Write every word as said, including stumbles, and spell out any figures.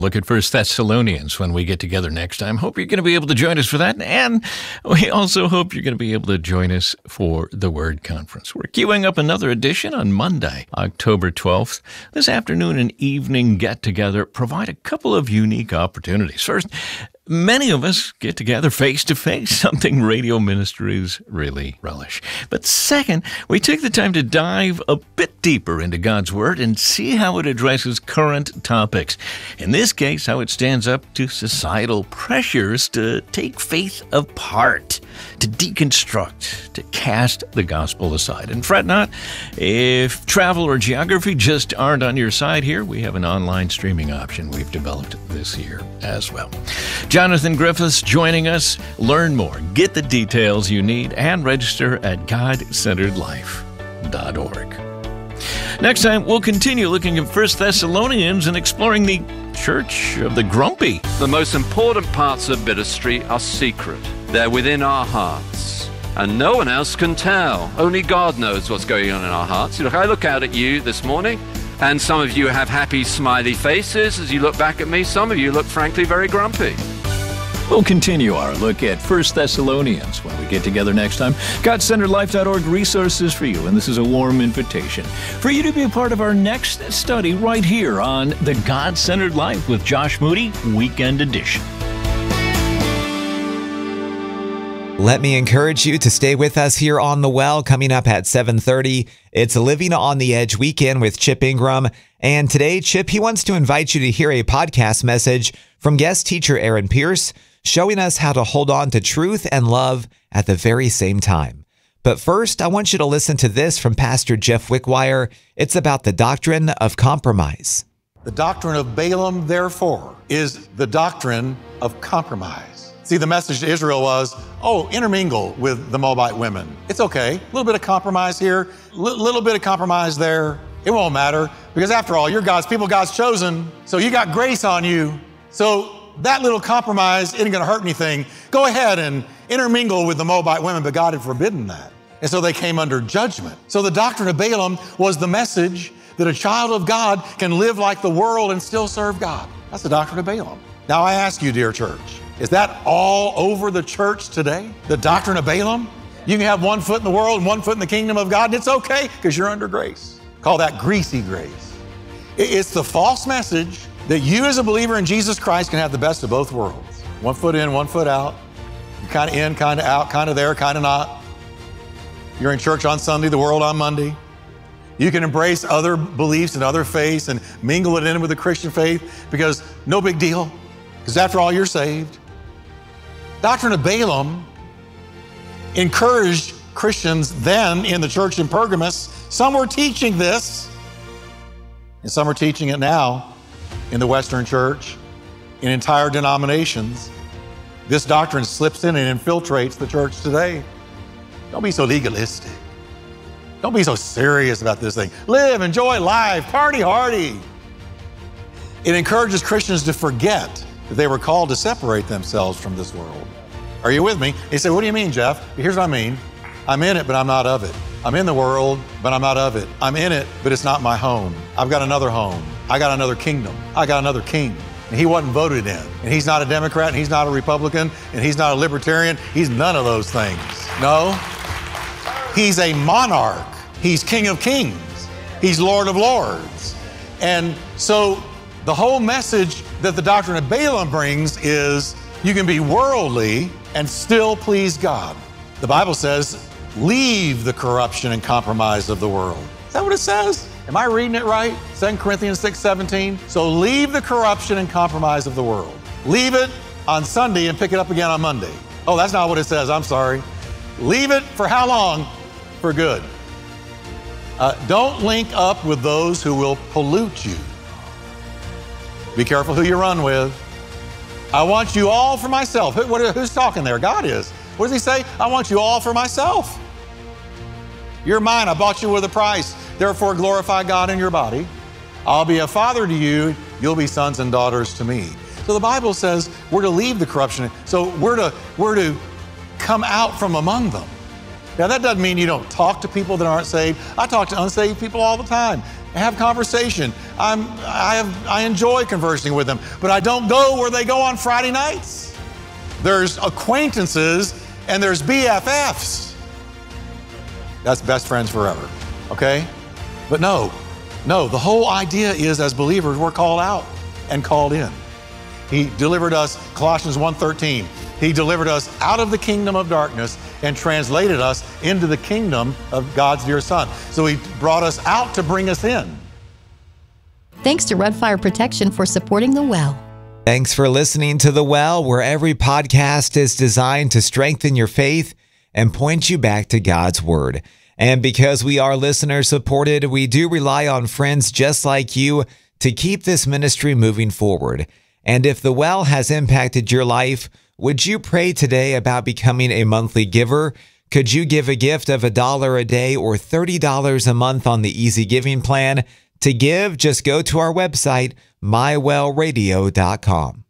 Look at First Thessalonians when we get together next time. Hope you're going to be able to join us for that. And we also hope you're going to be able to join us for the Word Conference. We're queuing up another edition on Monday, October twelfth. This afternoon and evening get-together provide a couple of unique opportunities. First, many of us get together face-to-face, something radio ministries really relish. But second, we take the time to dive a bit deeper into God's Word and see how it addresses current topics. In this case, how it stands up to societal pressures to take faith apart, to deconstruct, to cast the gospel aside. And fret not, if travel or geography just aren't on your side here, we have an online streaming option we've developed this year as well. Jonathan Griffiths joining us. Learn more, get the details you need, and register at God Centered Life dot org. Next time, we'll continue looking at First Thessalonians and exploring the Church of the Grumpy. The most important parts of Bitter Street are secret. They're within our hearts, and no one else can tell. Only God knows what's going on in our hearts. Look, I look out at you this morning, and some of you have happy, smiley faces as you look back at me. Some of you look, frankly, very grumpy. We'll continue our look at First Thessalonians when we get together next time. God Centered Life dot org resources for you, and this is a warm invitation for you to be a part of our next study right here on the God Centered Life with Josh Moody Weekend Edition. Let me encourage you to stay with us here on The Well. Coming up at seven thirty, it's Living on the Edge weekend with Chip Ingram. And today, Chip, he wants to invite you to hear a podcast message from guest teacher Aaron Pierce, showing us how to hold on to truth and love at the very same time. But first, I want you to listen to this from Pastor Jeff Wickwire. It's about the doctrine of compromise. The doctrine of Balaam, therefore, is the doctrine of compromise. See, the message to Israel was, oh, intermingle with the Moabite women. It's okay. A little bit of compromise here, a little bit of compromise there. It won't matter, because after all, you're God's people, God's chosen, so you got grace on you. So that little compromise isn't going to hurt anything. Go ahead and intermingle with the Moabite women, but God had forbidden that. And so they came under judgment. So the doctrine of Balaam was the message that a child of God can live like the world and still serve God. That's the doctrine of Balaam. Now I ask you, dear church, is that all over the church today? The doctrine of Balaam? You can have one foot in the world and one foot in the kingdom of God, and it's okay because you're under grace. Call that greasy grace. It's the false message that you as a believer in Jesus Christ can have the best of both worlds. One foot in, one foot out. You're kind of in, kind of out, kind of there, kind of not. You're in church on Sunday, the world on Monday. You can embrace other beliefs and other faiths and mingle it in with the Christian faith because no big deal, because after all, you're saved. Doctrine of Balaam encouraged Christians then in the church in Pergamos. Some were teaching this, and some are teaching it now in the Western church, in entire denominations. This doctrine slips in and infiltrates the church today. Don't be so legalistic. Don't be so serious about this thing. Live, enjoy life, party hardy. It encourages Christians to forget that they were called to separate themselves from this world. Are you with me? He said, what do you mean, Jeff? Here's what I mean. I'm in it, but I'm not of it. I'm in the world, but I'm not of it. I'm in it, but it's not my home. I've got another home. I got another kingdom. I got another king. And he wasn't voted in. And he's not a Democrat, and he's not a Republican, and he's not a libertarian. He's none of those things. No. He's a monarch. He's King of Kings. He's Lord of Lords. And so the whole message that the doctrine of Balaam brings is you can be worldly and still please God. The Bible says, leave the corruption and compromise of the world. Is that what it says? Am I reading it right? Second Corinthians six seventeen. So leave the corruption and compromise of the world. Leave it on Sunday and pick it up again on Monday. Oh, that's not what it says. I'm sorry. Leave it for how long? For good. Uh, don't link up with those who will pollute you. Be careful who you run with. I want you all for myself. Who, what, who's talking there? God is. What does he say? I want you all for myself. You're mine. I bought you with a price. Therefore, glorify God in your body. I'll be a father to you. You'll be sons and daughters to me. So the Bible says we're to leave the corruption. So we're to, we're to come out from among them. Now, that doesn't mean you don't talk to people that aren't saved. I talk to unsaved people all the time. have conversation. I'm, I, have, I enjoy conversing with them, but I don't go where they go on Friday nights. There's acquaintances and there's B F Fs. That's best friends forever, okay? But no, no, the whole idea is as believers, we're called out and called in. He delivered us, Colossians one thirteen, He delivered us out of the kingdom of darkness and translated us into the kingdom of God's dear Son. So He brought us out to bring us in. Thanks to Red Fire Protection for supporting The Well. Thanks for listening to The Well, where every podcast is designed to strengthen your faith and point you back to God's Word. And because we are listener supported, we do rely on friends just like you to keep this ministry moving forward. And if The Well has impacted your life, would you pray today about becoming a monthly giver? Could you give a gift of a dollar a day or thirty dollars a month on the Easy Giving plan? To give, just go to our website, my well radio dot com.